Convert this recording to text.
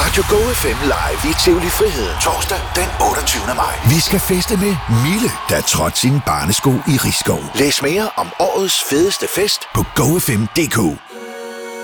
Radio Go FM live i Tivoli Friheden torsdag den 28. maj. Vi skal feste med Mille, der trådte sine barnesko i Risskov. Læs mere om årets fedeste fest på gofm.dk.